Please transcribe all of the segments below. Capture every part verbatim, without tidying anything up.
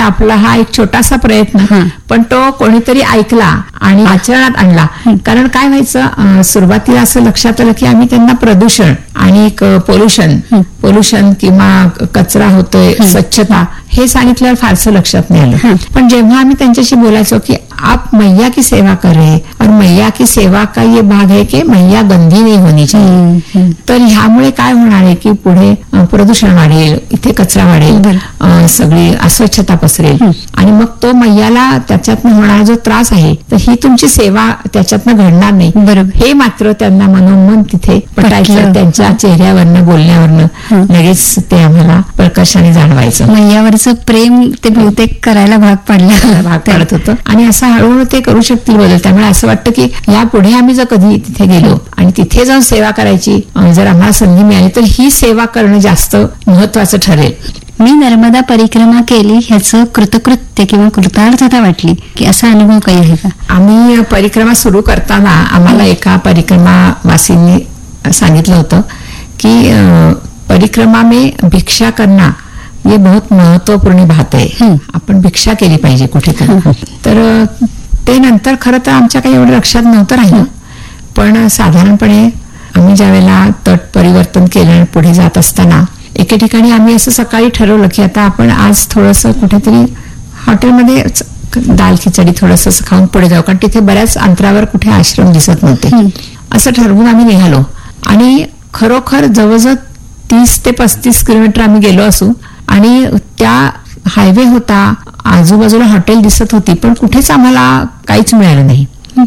आपला हा एक छोटासा प्रयत्न, पण तो कोणीतरी ऐकला आणि आचरणात आणला. कारण काय व्हायचं, सुरुवातीला असं लक्षात आलं की आम्ही त्यांना प्रदूषण आणि पोल्युशन पोल्युशन किंवा कचरा होतोय, स्वच्छता हे सांगितल्यावर फारसं लक्षात नाही आलं. पण जेव्हा आम्ही त्यांच्याशी बोलायचो की आप मैया की सेवा कर रहे और मैया की सेवा का ये भाग है की मैया गंदी नहीं होनी चाहिए, तर ह्यामुळे काय होणार आहे की पुढे प्रदूषण वाढेल, इथे कचरा वाढेल, सगळी अस्वच्छता पसरेल आणि मग तो मैयाला त्याच्यातनं होणारा जो त्रास आहे तर ही तुमची सेवा त्याच्यातनं घडणार नाही. बरोबर, हे मात्र त्यांना मनोमन तिथे पटायचं. त्यांच्या चेहऱ्यावरनं बोलण्यावरनं लगेच ते आम्हाला प्रकर्षाने जाणवायचं. मैयावरचं प्रेम ते बहुतेक करायला भाग पडला भाग पडत होतं आणि असं हळूहळू ते करू शकतील बदल. त्यामुळे असं वाटतं की यापुढे आम्ही जर कधी तिथे गेलो आणि तिथे जाऊन सेवा करायची जर आम्हाला संधी मिळाली तर ही सेवा करणं जास्त महत्वाचं ठरेल. मी नर्मदा परिक्रमा केली ह्याचं कृतकृत्य किंवा कृतार्थता वाटली की असा अनुभव काही आहे का? आम्ही परिक्रमा सुरू करताना आम्हाला एका परिक्रमावासींनी सांगितलं होतं की परिक्रमा में भिक्षा करना ये बहुत महत्वपूर्ण बात आहे, आपण भिक्षा केली पाहिजे कुठेतरी. तर ते नंतर खरं तर आमच्या काही एवढं लक्षात नव्हतं राहिलं, पण साधारणपणे आम्ही ज्यावेळेला तट परिवर्तन केलं आणि पुढे जात असताना एके ठिकाणी आम्ही असं सकाळी ठरवलं की आता आपण आज थोडंसं कुठेतरी हॉटेलमध्ये दाल खिचडी थोडंसं खाऊन पुढे जाऊ, कारण तिथे बऱ्याच अंतरावर कुठे आश्रम दिसत नव्हते. असं ठरवून आम्ही निघालो आणि खरोखर जवळजवळ तीस ते पस्तीस किलोमीटर आम्ही गेलो असू आणि त्या हायवे होता, आजूबाजूला हॉटेल दिसत होती, पण कुठेच आम्हाला काहीच मिळालं नाही.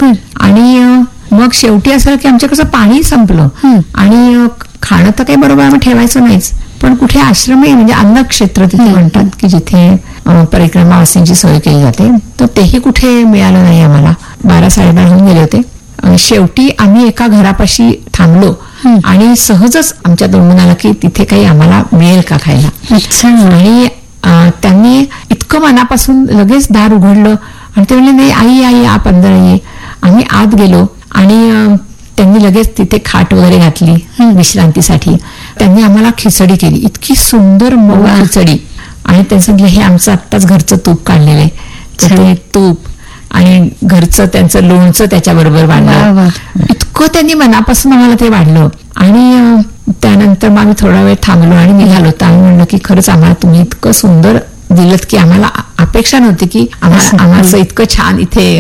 आणि मग शेवटी असं की आमच्याकडचं पाणी संपलं आणि खाणं तर काही बरोबर आम्ही ठेवायचं नाहीच, पण कुठे आश्रमही म्हणजे अन्न क्षेत्र तिथे म्हणतात की जिथे परिक्रमावासींची सोय केली जाते, तर तेही कुठे मिळालं नाही आम्हाला. बारा साडेबारा होऊन गेले होते. शेवटी आम्ही एका घरापाशी थांबलो आणि सहजच आमच्या तोंडून आला की तिथे काही आम्हाला मिळेल का खायला. आणि त्यांनी इतकं मनापासून लगेच दार उघडलं आणि ते म्हणले नाही आई आई आप अंदर ये. आम्ही आत गेलो आणि त्यांनी लगेच तिथे खाट वगैरे घातली विश्रांतीसाठी. त्यांनी आम्हाला खिचडी केली, इतकी सुंदर मऊ खिचडी, आणि त्यांनी सांगितलं हे आमचं आत्ताच घरचं तूप काढलेलं आहे, तर ते तूप आणि घरचं त्यांचं लोणचं त्याच्याबरोबर वाढलं. इतकं त्यांनी मनापासून आम्हाला ते वाढलं. आणि त्यानंतर मग आम्ही थोडा वेळ थांबलो आणि निघालो. तर आम्ही म्हणलं की खरंच आम्हाला तुम्ही इतकं सुंदर दिलत की आम्हाला अपेक्षा नव्हती की आम्हाला आम्हाला इतकं छान इथे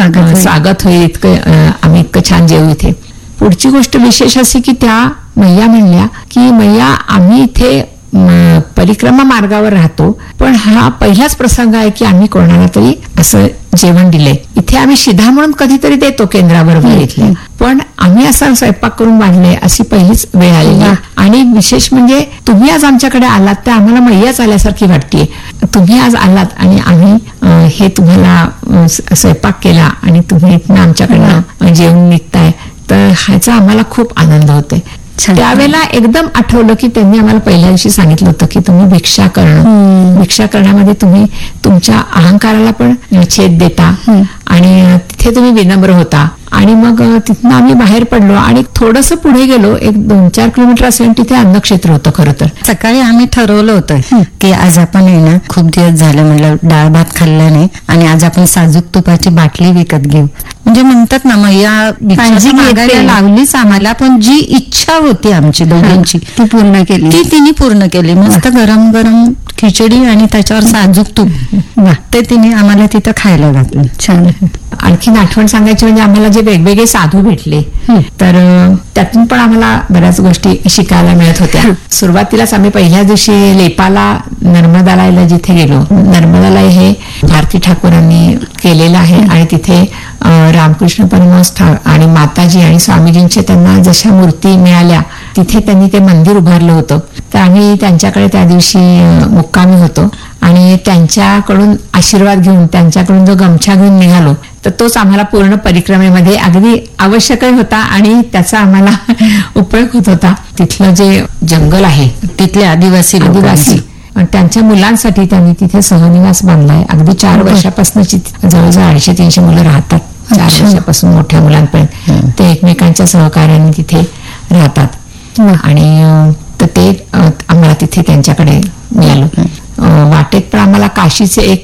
स्वागत होईल, इतकं आम्ही इतकं छान जेवू इथे. पुढची गोष्ट विशेष अशी की त्या मैया म्हणल्या की मैया आम्ही इथे परिक्रमा मार्गावर राहतो, पण हा पहिलाच प्रसंग आहे की आम्ही कोणाला तरी असं जेवण दिलंय. इथे आम्ही शिधा म्हणून कधीतरी देतो केंद्राबरोबर इथले, पण आम्ही असा स्वयंपाक करून वाढले अशी पहिलीच वेळ आलेली. आणि विशेष म्हणजे तुम्ही आज आमच्याकडे आलात तर आम्हाला मैयाच आल्यासारखी वाटतेय. तुम्ही आज आलात आणि आम्ही हे तुम्हाला स्वयंपाक केला आणि तुम्ही इथनं आमच्याकडनं जेवण निघताय, तर ह्याचा आम्हाला खूप आनंद होतोय. त्यावेळेला एकदम आठवलं की त्यांनी आम्हाला पहिल्या दिवशी सांगितलं होतं की तुम्ही भिक्षा करणं, भिक्षा करण्यामध्ये तुम्ही तुमच्या अहंकाराला पण छेद देता आणि तिथे तुम्ही विनम्र होता. आणि मग तिथनं आम्ही बाहेर पडलो आणि थोडंसं पुढे गेलो, एक दोन चार किलोमीटर असेल, तिथे अन्नक्षेत्र होतं. खरं तर सकाळी आम्ही ठरवलं होतं की आज आपण आहे ना, खूप दिवस झालं म्हणलं डाळ भात खाल्ला नाही आणि आज आपण साजूक तुपाची बाटली विकत घेऊ. म्हणजे म्हणतात ना मैया मागायला लावलीच आम्हाला, पण जी इच्छा होती आमची दोघांची ती पूर्ण केली, ती तिने पूर्ण केली. मस्त गरम गरम खिचडी आणि त्याच्यावर साजूक तूप ते तिने आम्हाला तिथं खायला घातलं. छान. आणखीन आठवण सांगायची म्हणजे आम्हाला जे वेगवेगळे साधू भेटले, तर त्यातून पण आम्हाला बऱ्याच गोष्टी शिकायला मिळत होत्या. सुरुवातीलाच आम्ही पहिल्या दिवशी लेपाला नर्मदालयला जिथे गेलो, नर्मदालय हे भारती ठाकूरांनी केलेलं आहे आणि तिथे रामकृष्ण परमहंस आणि माताजी आणि स्वामीजींचे त्यांना जशा मूर्ती मिळाल्या तिथे त्यांनी ते मंदिर उभारलं होतं. तर आम्ही त्यांच्याकडे त्या दिवशी मुक्कामी होतो आणि त्यांच्याकडून आशीर्वाद घेऊन त्यांच्याकडून जो गमछा घेऊन निघालो, तर तोच आम्हाला पूर्ण परिक्रमेमध्ये अगदी आवश्यकही होता आणि त्याचा आम्हाला उपयोग होत होता. तिथलं जे जंगल आहे, तिथले आदिवासी आदिवासी त्यांच्या मुलांसाठी त्यांनी तिथे सहनिवास बांधलाय. अगदी चार वर्षापासूनची जवळजवळ अडीचशे तीनशे मुलं राहतात. चार वर्षापासून मोठ्या मुलांपर्यंत ते एकमेकांच्या सहकार्याने तिथे राहतात आणि तर ते आम्हाला तिथे त्यांच्याकडे मिळालं. वाटेत पण आम्हाला काशीचे एक